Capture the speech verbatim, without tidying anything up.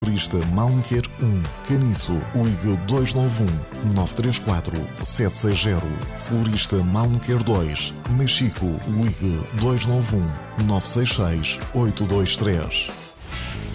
Florista Malniquer um, Caniço, ligue dois nove um, nove três quatro, sete seis zero. Florista Malniquer dois, Mexico, ligue dois nove um, nove seis seis, oito dois três.